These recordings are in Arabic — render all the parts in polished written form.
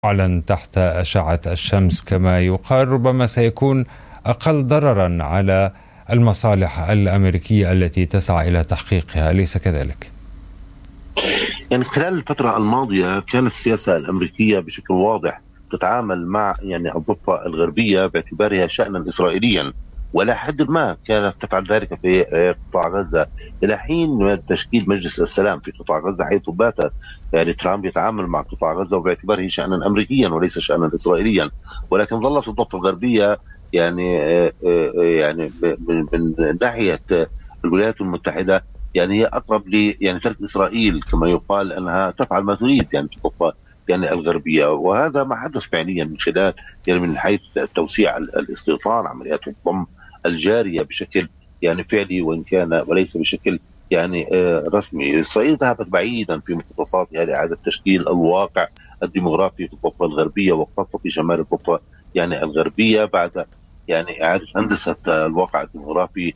أعلن تحت أشعة الشمس كما يقال ربما سيكون أقل ضررا على المصالح الأمريكية التي تسعى إلى تحقيقها، أليس كذلك؟ يعني خلال الفترة الماضية كانت السياسة الأمريكية بشكل واضح تتعامل مع الضفة الغربية باعتبارها شأنا إسرائيليا، ولا حد ما كانت تفعل ذلك في قطاع غزة إلى حين تشكيل مجلس السلام في قطاع غزة، حيث بات ترامب يتعامل مع قطاع غزة وباعتباره شأنا أمريكيا وليس شأنا إسرائيليا. ولكن ظلت الضفة الغربية من ناحية الولايات المتحدة هي أقرب ترك إسرائيل كما يقال أنها تفعل ما تريد في الضفة الغربية، وهذا ما حدث فعليا من خلال من حيث توسيع الاستيطان، عمليات الضم الجارية بشكل فعلي وإن كان وليس بشكل رسمي. إسرائيل ذهبت بعيدا في مخططاتها لإعادة تشكيل الواقع الديمغرافي في الضفة الغربية وخاصة في شمال الضفة الغربية بعد إعادة هندسة الواقع الديمغرافي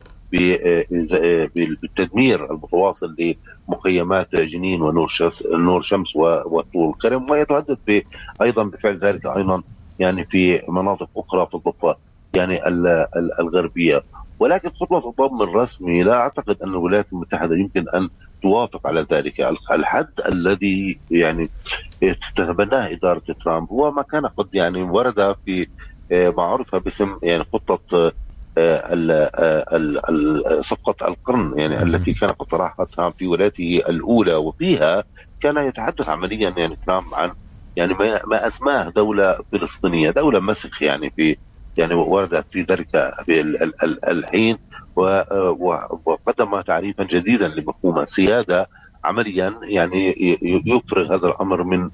بالتدمير المتواصل لمخيمات جنين ونور شمس وطول كرم، ويتهدد أيضا بفعل ذلك أيضا في مناطق أخرى في الضفة الغربية. ولكن خطوة الضم الرسمي لا أعتقد أن الولايات المتحدة يمكن أن توافق على ذلك. الحد الذي تتبناه إدارة ترامب هو ما كان قد ورد في ما عرف باسم خطة صفقة القرن التي كان قد طرحها ترامب في ولايته الأولى، وفيها كان يتحدث عمليا ترامب عن ما أسماه دولة فلسطينية، دولة مسخ في وردت في ذلك الحين، وقدم تعريفا جديدا لمفهوم السيادة عمليا يفرغ هذا الأمر من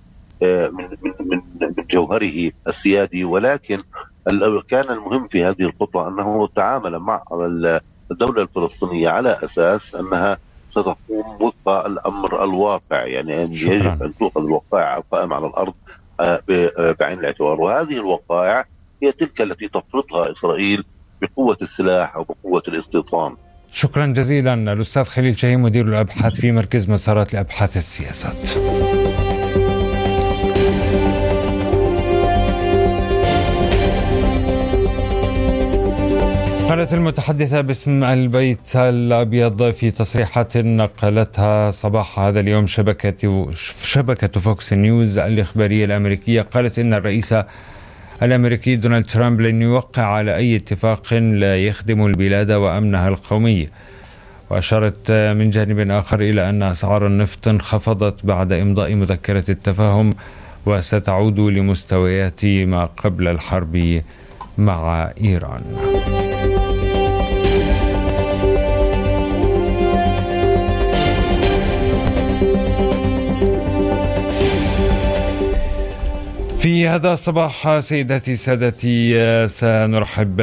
جوهره السيادي. ولكن كان المهم في هذه الخطوة أنه تعامل مع الدولة الفلسطينية على أساس أنها ستقوم وفق الأمر الواقع، أن يجب أن تؤخذ الوقائع القائمة على الأرض بعين الاعتبار، وهذه الوقائع هي تلك التي تفرضها إسرائيل بقوة السلاح أو بقوة الاستيطان. شكرا جزيلا الأستاذ خليل شاهين، مدير الأبحاث في مركز مسارات لأبحاث السياسات. قالت المتحدثة باسم البيت الأبيض في تصريحات نقلتها صباح هذا اليوم شبكة فوكس نيوز الإخبارية الأمريكية، قالت إن الرئيس الأمريكي دونالد ترامب لن يوقع على أي اتفاق لا يخدم البلاد وأمنها القومي. وأشارت من جانب آخر إلى أن أسعار النفط انخفضت بعد إمضاء مذكرة التفاهم وستعود لمستويات ما قبل الحرب مع إيران. في هذا الصباح سيداتي سادتي سنرحب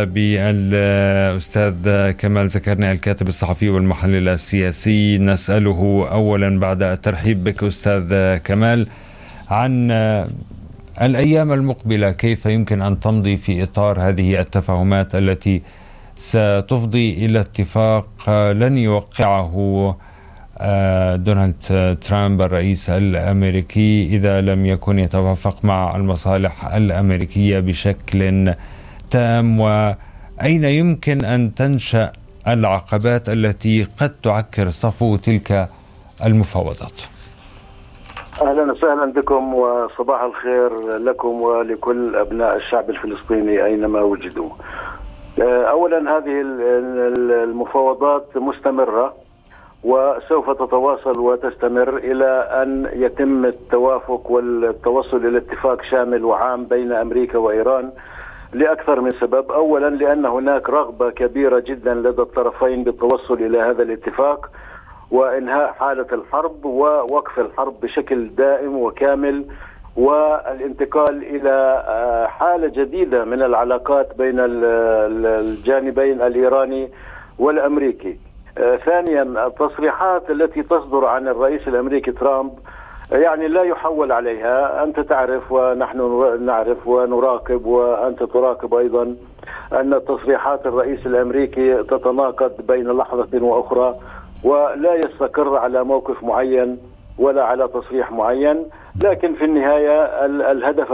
بالأستاذ كمال زكرني الكاتب الصحفي والمحلل السياسي. نسأله أولا بعد الترحيب بك أستاذ كمال عن الأيام المقبلة، كيف يمكن أن تمضي في إطار هذه التفاهمات التي ستفضي إلى اتفاق لن يوقعه دونالد ترامب الرئيس الأمريكي إذا لم يكن يتوافق مع المصالح الأمريكية بشكل تام، وأين يمكن أن تنشأ العقبات التي قد تعكر صفو تلك المفاوضات؟ أهلا وسهلا بكم وصباح الخير لكم ولكل أبناء الشعب الفلسطيني أينما وجدوا. أولا هذه المفاوضات مستمرة وسوف تتواصل وتستمر إلى أن يتم التوافق والتوصل إلى اتفاق شامل وعام بين أمريكا وإيران لأكثر من سبب. أولا لأن هناك رغبة كبيرة جدا لدى الطرفين بالتوصل إلى هذا الاتفاق وإنهاء حالة الحرب ووقف الحرب بشكل دائم وكامل والانتقال إلى حالة جديدة من العلاقات بين الجانبين الإيراني والأمريكي. ثانيا التصريحات التي تصدر عن الرئيس الأمريكي ترامب لا يحول عليها. أنت تعرف ونحن نعرف ونراقب وأنت تراقب أيضا أن تصريحات الرئيس الأمريكي تتناقض بين لحظة وأخرى ولا يستقر على موقف معين ولا على تصريح معين. لكن في النهاية الهدف